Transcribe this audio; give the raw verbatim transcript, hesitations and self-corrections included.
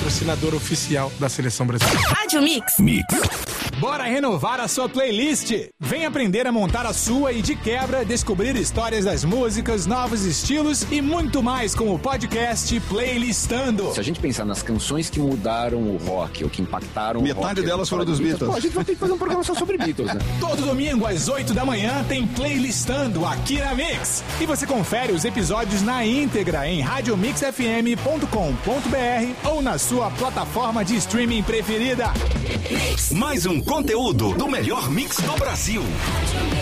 patrocinador oficial da Seleção Brasileira. Rádio Mix. Mix. Bora renovar a sua playlist. Vem aprender a montar a sua e, de quebra, descobrir histórias das músicas, novos estilos e muito mais com o podcast Playlistando. Se a gente pensar nas canções que mudaram o rock, ou que impactaram Metade o rock... Metade delas foram dos Beatles. Beatles. Pô, a gente vai ter que fazer um programa só sobre Beatles, né? Todo domingo às oito da manhã tem Playlistando aqui na Mix. E você confere os episódios na íntegra em rádio mix f m ponto com ponto b r ou na sua plataforma de streaming preferida. Mais um conteúdo do melhor mix do Brasil.